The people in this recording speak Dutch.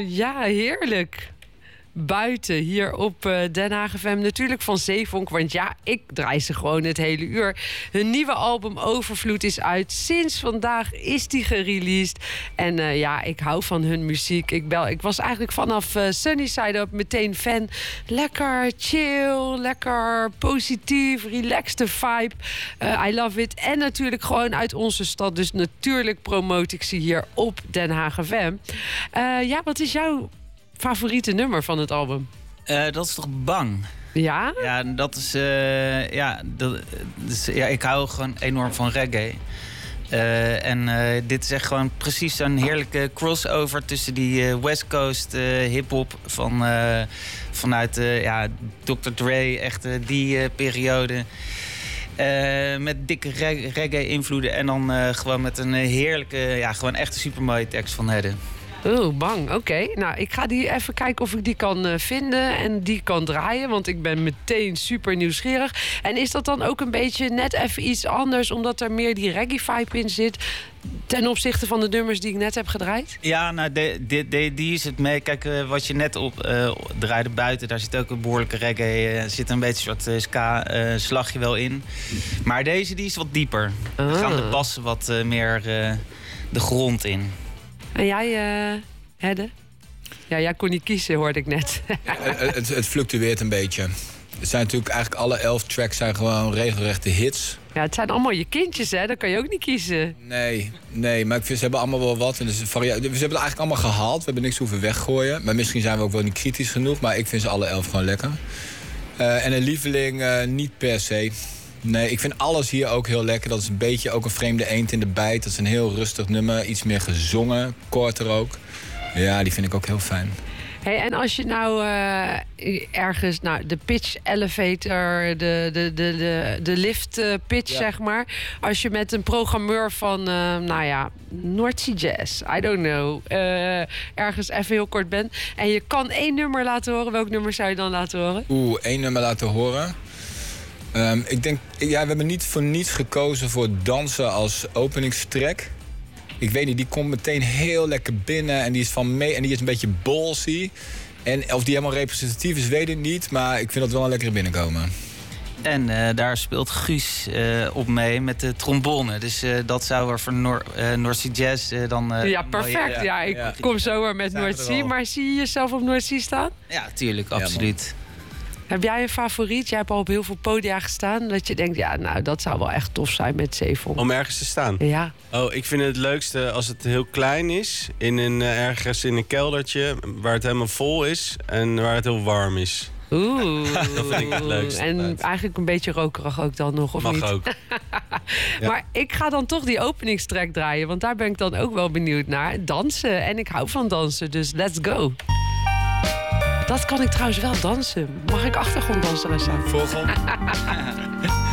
Ja, heerlijk. Buiten, hier op Den Haag FM. Natuurlijk van Zeevonk, want ja, ik draai ze gewoon het hele uur. Hun nieuwe album Overvloed is uit. Sinds vandaag is die gereleased. En ja, ik hou van hun muziek. Ik was eigenlijk vanaf Sunnyside Up meteen fan. Lekker chill, lekker positief, relaxed vibe. I love it. En natuurlijk gewoon uit onze stad. Dus natuurlijk promote ik ze hier op Den Haag FM. Ja, wat is jouw favoriete nummer van het album? Dat is toch Bang? Ja? Ja, dat is... ik hou gewoon enorm van reggae. Dit is echt gewoon precies zo'n heerlijke crossover tussen die West Coast hip-hop vanuit Dr. Dre, echt die periode. Met dikke reggae-invloeden en dan gewoon met een heerlijke, gewoon echt een supermooie tekst van Hedde. Oh, Bang. Oké. Nou, ik ga die even kijken of ik die kan vinden en die kan draaien. Want ik ben meteen super nieuwsgierig. En is dat dan ook een beetje net even iets anders, omdat er meer die reggae-vibe in zit, ten opzichte van de nummers die ik net heb gedraaid? Ja, nou, die is het mee. Kijk, wat je net draaide buiten, daar zit ook een behoorlijke reggae. Zit een beetje een soort ska-slagje wel in. Maar deze, die is wat dieper. Er gaan de bassen wat meer de grond in. En jij, Hedde? Ja, jij kon niet kiezen, hoorde ik net. Het fluctueert een beetje. Het zijn natuurlijk eigenlijk alle 11 tracks zijn gewoon regelrechte hits. Ja, het zijn allemaal je kindjes, hè? Dan kan je ook niet kiezen. Nee, maar ik vind, ze hebben allemaal wel wat. En dus we hebben het eigenlijk allemaal gehaald. We hebben niks hoeven weggooien. Maar misschien zijn we ook wel niet kritisch genoeg. Maar ik vind ze alle 11 gewoon lekker. En een lieveling niet per se. Nee, ik vind alles hier ook heel lekker. Dat is een beetje ook een vreemde eend in de bijt. Dat is een heel rustig nummer. Iets meer gezongen, korter ook. Ja, die vind ik ook heel fijn. Hey, en als je nou ergens de pitch elevator, de lift pitch, zeg maar. Als je met een programmeur van, North Sea Jazz, I don't know, ergens even heel kort bent. En je kan 1 nummer laten horen. Welk nummer zou je dan laten horen? 1 nummer laten horen. Ik denk, we hebben niet voor niets gekozen voor Dansen als openingstrack. Ik weet niet, die komt meteen heel lekker binnen en die is van mee en die is een beetje ballsy. En of die helemaal representatief is, weet ik niet, maar ik vind dat wel een lekkere binnenkomen. En daar speelt Guus op mee met de trombone. Dus dat zou er voor North Sea Jazz dan... ja, perfect. Ik kom zo weer met North Sea. Maar zie je jezelf op North Sea staan? Ja, tuurlijk, absoluut. Heb jij een favoriet? Jij hebt al op heel veel podia gestaan. Dat je denkt, dat zou wel echt tof zijn met Zeevonk. Om ergens te staan? Ja. Oh, ik vind het leukste als het heel klein is. Ergens in een keldertje waar het helemaal vol is. En waar het heel warm is. Oeh. Dat vind ik het leukste. En eigenlijk een beetje rokerig ook dan nog, of mag niet? Ook. Ja. Maar ik ga dan toch die openingstrack draaien. Want daar ben ik dan ook wel benieuwd naar. Dansen. En ik hou van dansen, dus let's go. Dat kan ik trouwens wel dansen. Mag ik achtergronddanseres zijn? Vogel.